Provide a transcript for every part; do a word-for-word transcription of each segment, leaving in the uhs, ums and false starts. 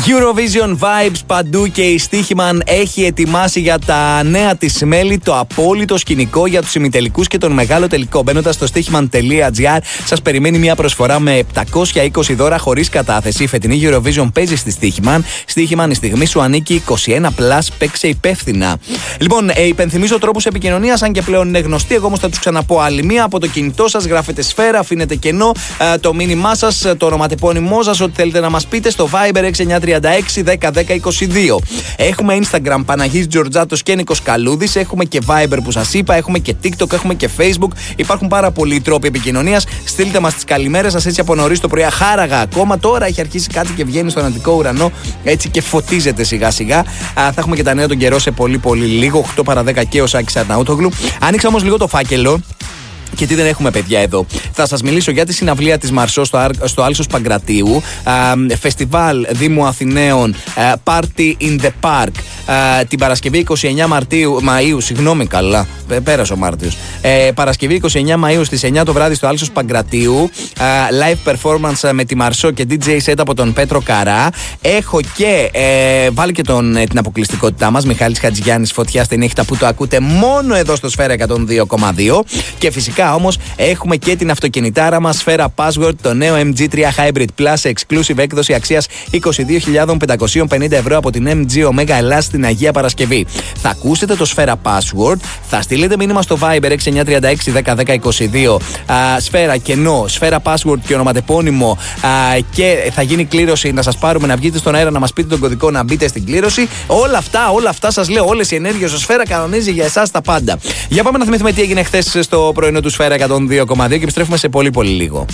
Eurovision vibes παντού και η Στοίχημαν έχει ετοιμάσει για τα νέα της μέλη το απόλυτο σκηνικό για τους ημιτελικούς και τον μεγάλο τελικό. Μπαίνοντας στο στοίχημαν τελεία τζι άρ, σας περιμένει μια προσφορά με επτακόσια είκοσι δώρα χωρίς κατάθεση. Η φετινή Eurovision παίζει στη Στοίχημαν. Στοίχημαν, η στιγμή σου ανήκει. είκοσι ένα πλας, παίξε υπεύθυνα. Λοιπόν, ε, υπενθυμίζω τρόπους επικοινωνίας, αν και πλέον είναι γνωστοί. Εγώ όμως θα τους ξαναπώ άλλη μία. Από το κινητό σας γράφετε σφαίρα, αφήνετε κενό, ε, το μήνυμά σας, το ονοματεπώνυμό σας, ό,τι θέλετε να μας πείτε στο Viber έξι εννιά τρία έξι δέκα δέκα είκοσι δύο. Έχουμε Instagram Παναγής Τζορτζάτος και Νίκος Καλούδης. Έχουμε και Viber που σας είπα. Έχουμε και TikTok, έχουμε και Facebook. Υπάρχουν πάρα πολλοί τρόποι επικοινωνίας. Στείλτε μας τις καλημέρες σας έτσι από νωρίς το πρωί. Χάραγα ακόμα. Τώρα έχει αρχίσει κάτι και βγαίνει στον αντικό ουρανό έτσι και φωτίζεται σιγά σιγά. Α, θα έχουμε και τα νέα τον καιρό σε πολύ πολύ λίγο. οκτώ παρά δέκα και ο Σάκης Αρναούτογλου. Άνοιξα όμως λίγο το φάκελο. Και τι δεν έχουμε, παιδιά, εδώ. Θα σας μιλήσω για τη συναυλία της Μαρσό στο, στο Άλσος Παγκρατίου. Uh, φεστιβάλ Δήμου Αθηναίων uh, Party in the Park uh, την Παρασκευή είκοσι εννιά Μαρτίου, Μαΐου, συγγνώμη καλά, πέρασε ο Μάρτιος. Uh, Παρασκευή είκοσι εννιά Μαΐου στις εννιά το βράδυ στο Άλσος Παγκρατίου. Uh, live performance με τη Μαρσό και ντι τζέι set από τον Πέτρο Καρά. Έχω και uh, βάλει και τον, uh, την αποκλειστικότητά μας. Μιχάλης Χατζηγιάννης, Φωτιά στη νύχτα, που το ακούτε μόνο εδώ στο Σφαίρα εκατόν δύο κόμμα δύο. Και φυσικά όμως έχουμε και την αυτοκινητάρα μας Σφαίρα Password, το νέο εμ τζι τρία Hybrid Plus, exclusive έκδοση αξίας είκοσι δύο χιλιάδες πεντακόσια πενήντα ευρώ από την εμ τζι Omega Ελλάς στην Αγία Παρασκευή. Θα ακούσετε το Σφαίρα Password, θα στείλετε μήνυμα στο Viber έξι εννιά τρία έξι δέκα δέκα είκοσι δύο, α, Σφαίρα κενό, Σφαίρα Password και ονοματεπώνυμο, α, και θα γίνει κλήρωση να σας πάρουμε, να βγείτε στον αέρα, να μας πείτε τον κωδικό, να μπείτε στην κλήρωση. Όλα αυτά, όλα αυτά σας λέω, όλες οι ενέργειες στο Σφαίρα κανονίζει για εσάς τα πάντα. Για πάμε να θυμηθούμε τι έγινε χθες στο πρωινό του Σφαίρα εκατόν δύο κόμμα δύο και επιστρέφουμε σε πολύ πολύ λίγο.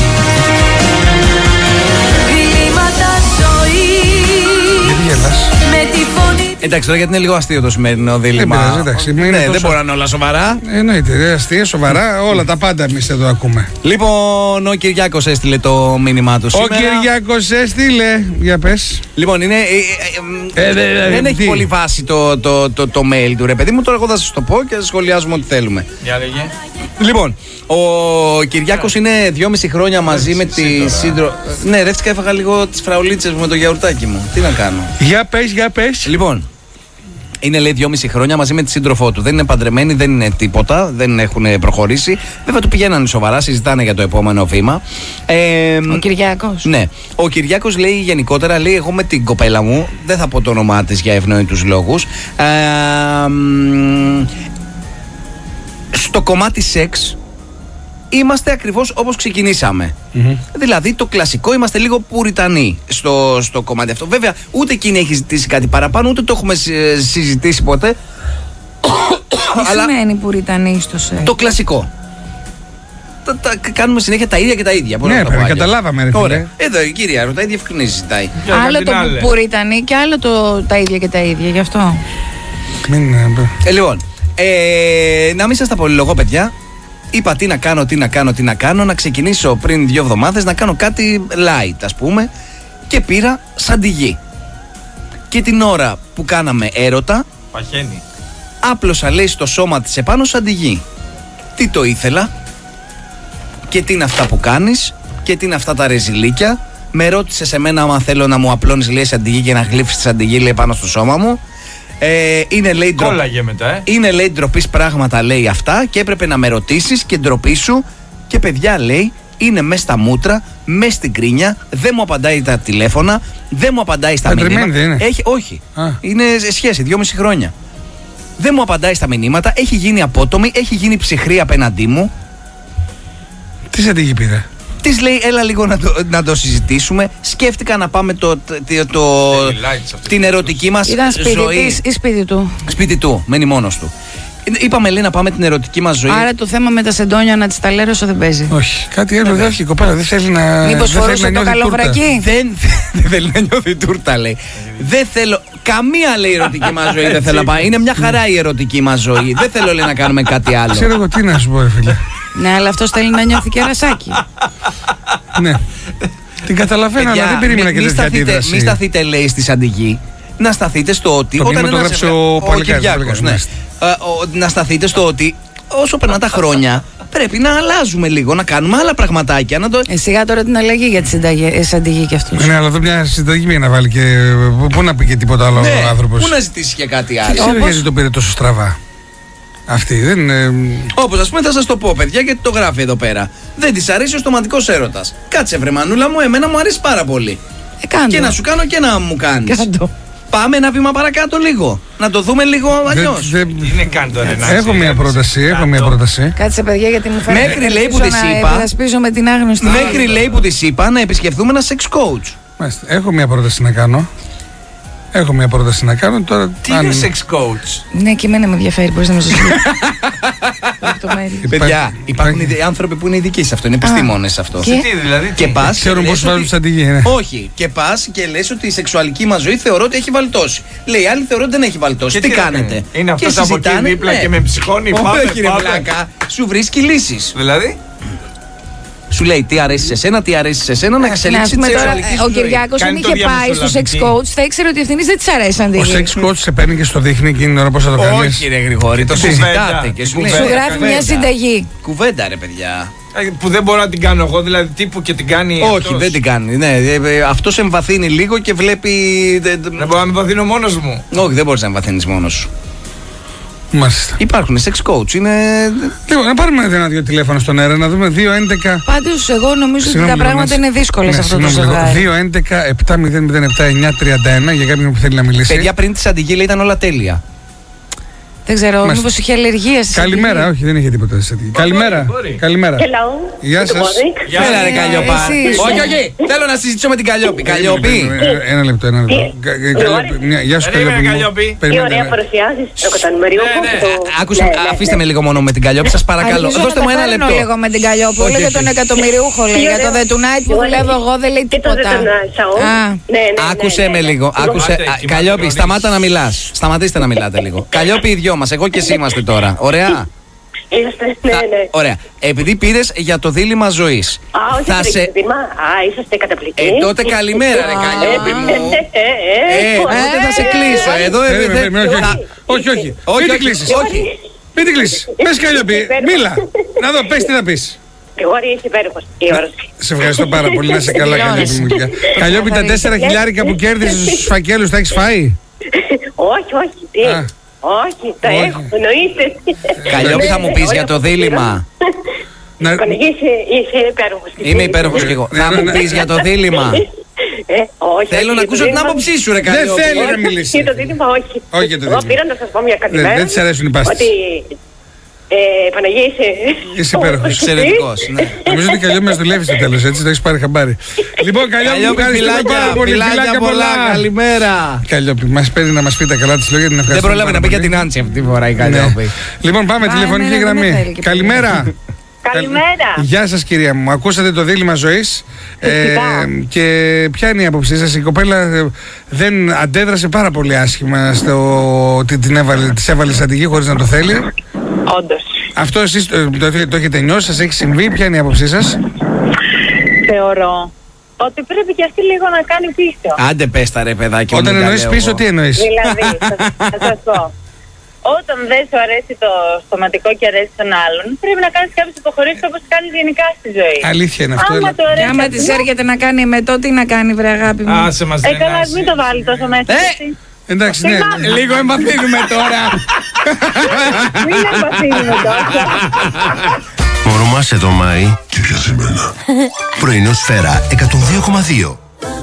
Εντάξει, τώρα γιατί είναι λίγο αστείο το σημερινό δίλημμα. Δεν, εντάξει, ναι, τόσο... δεν μπορεί να είναι όλα σοβαρά. Εννοείται, αστεία, σοβαρά, όλα τα πάντα εμείς εδώ ακούμε. Λοιπόν, ο Κυριάκος έστειλε το μήνυμά του σήμερα. Ο Κυριάκος έστειλε, για πες. Λοιπόν, είναι, ε, ε, ε, ε, δεν έχει πολύ βάση το, το, το, το mail του, ρε παιδί μου. Τώρα εγώ θα σας το πω και θα σχολιάζουμε ό,τι θέλουμε. Για λέγε. Λοιπόν, ο Κυριάκος είναι δυόμιση χρόνια μαζί με τη σύντρο... Ναι, ρεύτηκα, έφαγα λίγο τις φραουλίτσες μου με το γιαουρτάκι μου. Τι να κάνω. Για πες, για πες. Λοιπόν, είναι λέει δυόμιση χρόνια μαζί με τη σύντροφό του. Δεν είναι παντρεμένοι, δεν είναι τίποτα, δεν έχουν προχωρήσει. Βέβαια του πηγαίνανε σοβαρά, συζητάνε για το επόμενο βήμα. Ε, ο Κυριάκος. Ναι. Ο Κυριάκος λέει γενικότερα, λέει εγώ με την κοπέλα μου, δεν θα πω το όνομά της για ευνοϊκούς λόγους. Ε, στο κομμάτι σεξ είμαστε ακριβώς όπως ξεκινήσαμε. Mm-hmm. Δηλαδή το κλασικό, είμαστε λίγο πουριτανοί στο, στο κομμάτι αυτό. Βέβαια ούτε εκείνη έχει ζητήσει κάτι παραπάνω, ούτε το έχουμε συζητήσει ποτέ. Τι σημαίνει πουριτανοί στο σεξ? Το κλασικό. Τα, τα, κάνουμε συνέχεια τα ίδια και τα ίδια. Ναι, παιδί, καταλάβαμε. Ρε, ωραία. Εδώ η κυρία ρωτάει, διευκρινίζει, ζητάει. Άλλο το πουριτανοί και άλλο το τα ίδια και τα ίδια, γι' αυτό. Μην, ε, λοιπόν, ε, να μην σας τα πολυλογώ, παιδιά. Είπα τι να κάνω, τι να κάνω, τι να κάνω. Να ξεκινήσω πριν δύο εβδομάδες να κάνω κάτι light, ας πούμε. Και πήρα σαντιγί. Και την ώρα που κάναμε έρωτα, παχαίνει. Άπλωσα, λέει, στο σώμα της επάνω σαντιγί. Τι το ήθελα. Και τι είναι αυτά που κάνεις. Και τι είναι αυτά τα ρεζιλίκια. Με ρώτησε σε μένα άμα θέλω να μου απλώνεις, λέει, σαντιγί και να γλύφεις σαντιγί, λέει, πάνω στο σώμα μου. Ε, είναι, λέει, ντρο... μετά, ε. είναι, λέει, ντροπής πράγματα, λέει, αυτά, και έπρεπε να με ρωτήσεις και ντροπή σου. Και παιδιά, λέει, είναι μες στα μούτρα, μες στην κρίνια, δεν μου απαντάει τα τηλέφωνα, δεν μου απαντάει στα μηνύματα. Είναι. Έχει, όχι. Α. Είναι σε σχέση, δυόμιση χρόνια. Δεν μου απαντάει στα μηνύματα, έχει γίνει απότομη, έχει γίνει ψυχρή απέναντί μου. Τι σαντιγί πήρα? Της λέει, έλα λίγο να το, να το συζητήσουμε. Σκέφτηκα να πάμε το, το, το, την ερωτική μας ζωή. Ήταν σπίτι της ή σπίτι του? Σπίτι του, μένει μόνος του. Είπαμε, λέει, να πάμε την ερωτική μας ζωή. Άρα το θέμα με τα σεντόνια να της τα λέρωσω δεν παίζει. Όχι, κάτι άλλο δεν έχει η κοπέλα, δεν θέλει να. Μήπως φορούσε το καλοβρακί? Δεν, δεν θέλει να νιώθει τούρτα, λέει. Δεν θέλω. Καμία, λέει, ερωτική μας ζωή δεν θέλω να πάει. Είναι μια χαρά η ερωτική μας ζωή. Δεν θέλω, λέει, να κάνουμε κάτι άλλο. Ξέρω εγώ τι να σου πω, ρε φίλε. Ναι, αλλά αυτός θέλει να νιώθει κερασάκι. Ναι. Την καταλαβαίνω, αλλά δεν περίμενα και τέτοια αντίδραση. Μην σταθείτε, λέει, στη σαντιγί. Να σταθείτε στο ότι. Το όταν το γράψε ο Παλικάρης. Ναι. Να σταθείτε στο ότι όσο περνά τα χρόνια, πρέπει να αλλάζουμε λίγο, να κάνουμε άλλα πραγματάκια. Να το... Ε, σιγά τώρα την αλλαγή για τη συνταγή κι αυτού. Ναι, αλλά εδώ μια συνταγή να βάλει και. Πού να πει και τίποτα άλλο, ναι, ο άνθρωπος. Πού να ζητήσει και κάτι άλλο. Δεν ξέρω γιατί το πήρε τόσο στραβά. Αυτή δεν είναι. Όπως ας πούμε θα σας το πω, παιδιά, γιατί το γράφει εδώ πέρα. Δεν της αρέσει ο στοματικός έρωτας. Κάτσε βρε μανούλα μου, εμένα μου αρέσει πάρα πολύ. Ε, και να σου κάνω και να μου κάνεις. Κάντο. Πάμε ένα βήμα παρακάτω λίγο. Να το δούμε λίγο αλλιώς. Είναι κάντο, ρε. Έχω μια πρόταση. Έχω μια πρόταση. Κάτσε, παιδιά, γιατί μου φαίνεται. Μέχρι λέει που της είπα. Με την άγνωστη. Μέχρι λέει που της είπα να επισκεφθούμε ένα sex coach. Μάλιστα. Έχω μια πρόταση να κάνω. Έχω μια πρόταση να κάνω τώρα. Τι αν... είναι sex coach? Ναι, και εμένα με ενδιαφέρει. Μπορείς να μας το πει. Παιδιά, υπάρχουν Υπάρχει... άνθρωποι που είναι ειδικοί σε αυτό, είναι επιστήμονες σε αυτό. Και τι δηλαδή? Και πας. Ξέρουν πώς βάλουν τις αντιγύες. Όχι. Και πας και λες ότι η σεξουαλική μας ζωή θεωρώ ότι έχει βαλτώσει. Λέει, άλλοι θεωρώ ότι δεν έχει βαλτώσει. Τι κάνετε? Είναι αυτός από εκεί δίπλα και με ψυχώνει. Πάμε, σου βρίσκει λύσεις. Δηλαδή. Σου λέει τι αρέσει σε σένα, τι αρέσει σε σένα, να εξελίξει τη σεξουαλική σου ζωή. Ο Κυριάκος, αν είχε πάει στο sex coach, θα ήξερε ότι αυτήν δεν της αρέσει να την Ο sex coach σε παίρνει και στο δείχνει εκείνη την ώρα πώς θα το κάνεις. Όχι, ρε Γρηγόρη, το συζητάτε και σου γράφει μια συνταγή. Κουβέντα, ρε παιδιά. Που δεν μπορώ να την κάνω εγώ, δηλαδή τύπου και την κάνει. Όχι, αυτός. δεν την κάνει. Ναι, αυτός εμβαθύνει λίγο και βλέπει. Δεν μπορώ να εμβαθύνω μόνος μου. Όχι, δεν μπορείς να εμβαθύνεις μόνος σου. Μάλιστα. Υπάρχουν sex coach, είναι. Λοιπόν, να πάρουμε ένα-δύο τηλέφωνα στον αέρα να δούμε. δύο έντεκα. Πάντως, εγώ νομίζω ότι τα πράγματα είναι δύσκολα σε αυτό το ζευγάρι. δύο έντεκα επτά μηδέν μηδέν επτά εννιά τριάντα ένα για κάποιον που θέλει να μιλήσει. Παιδιά, πριν τη αντιγύλα ήταν όλα τέλεια. Δεν ξέρω, μήπως είχε αλλεργία στη συνταγή. Καλημέρα, όχι, δεν είχε τίποτα στη συνταγή. Καλημέρα. Καλημέρα. Γεια σας. Έλα ρε Καλλιόπα. Όχι, όχι, θέλω να συζητήσω με την Καλλιόπη. Καλλιόπη. Ένα λεπτό, ένα λεπτό. Γεια σου Καλλιόπη. Τι ωραία παρουσιάζεις το εκατομμυριούχο. Αφήστε με λίγο μόνο με την Καλλιόπη, σας παρακαλώ. Δώστε μου ένα λεπτό. λίγο με την Καλλιόπη. Όλο για τον εκατομμυριούχο λέει. Για το The Tonight που δουλεύω εγώ δεν λέει τίποτα. Άκουσε με λίγο. Καλλιόπη, σταμάτα να μιλάς. Σταματήστε να μιλάτε λίγο. Καλλιόπη, οι δυο μας, εγώ και εσύ είμαστε τώρα. Ωραία. Είσαστε, ναι, ναι. Ωραία. Επειδή πήρες για το δίλημμα ζωής. Α, όχι, θα σε... δίλημμα. Α, είσαστε καταπληκτικοί. Ε, τότε καλημέρα, ρε Καλλιόπη μου. Ε, τότε θα σε κλείσω. Εδώ όχι, όχι. Μην την κλείσεις. Μην την κλείσεις. Πες Καλλιόπη, μίλα. Να δω, πες τι θα πεις. Γρηγόρη, είσαι υπέροχος. Σε ευχαριστώ πάρα πολύ. Να είσαι καλά, Καλλιόπη μου. Καλλιόπη, τα τέσσερα χιλιάρικα που κέρδισες στους φακέλους τα έχεις φάει? Όχι, όχι. Τι. Όχι, τα έχω, εννοείται. Καλλιόπη, θα μου πεις για το δίλημμα. Είσαι υπέροχος. Είμαι υπέροχος κι εγώ. Θα μου πεις για το δίλημμα. Θέλω να ακούσω την άποψή σου, ρε Καλλιόπη. Δεν θέλει να μιλήσει. Για το δίλημμα, όχι. Όχι για το δίλημμα. Εγώ πήρα να σας πω μια καλημέρα. Δεν της αρέσουν οι πάστες. Ε, Παναγία, είσαι. Είσαι υπέροχος. Εξαιρετικός. Νομίζω ότι Καλλιόπη μας δουλεύει στο τέλος, έτσι, το έχεις πάρει χαμπάρι. Λοιπόν, Καλλιόπη, φιλάκια πολλά. Καλημέρα. Καλλιόπη, μας παίρνει να μας πει τα καλά της λόγια, την ευχαριστώ. Δεν προλάβει να πει για την Άντσι αυτή τη φορά η Καλλιόπη. Λοιπόν, πάμε τηλεφωνική γραμμή. Καλημέρα. Καλημέρα. Γεια σας κυρία μου. Ακούσατε το δίλημμα ζωής ε, και ποια είναι η άποψή σας? Η κοπέλα δεν αντέδρασε πάρα πολύ άσχημα στο ότι την έβαλε, της έβαλε στρατηγική χωρίς να το θέλει. Όντως. Αυτό εσείς το, το, το, το έχετε νιώσει, σας έχει συμβεί? Ποια είναι η άποψή σας? Θεωρώ ότι πρέπει και αυτή λίγο να κάνει πίσω. Άντε πες τα ρε παιδάκι. Όταν εννοείς πίσω εγώ. Τι εννοείς? Δηλαδή, θα, θα σας πω. Όταν δεν σου αρέσει το στοματικό και αρέσει τον άλλον, πρέπει να κάνεις κάποιες υποχωρήσεις όπως κάνεις γενικά στη ζωή. Αλήθεια είναι αυτό. Άμα, έλα... και άμα της έρχεται να κάνει με το, τι να κάνει βρε αγάπη μου. Άσε μας ε, καλά, μην το βάλει τόσο μέσα. Ε! Εντάξει, ναι. Λίγο εμπαθύνουμε τώρα. Μην εμπαθύνουμε τόσο. Ορμάσε το Μάη. Και για σήμερα. Πρωινό Σφαίρα εκατόν δύο κόμμα δύο.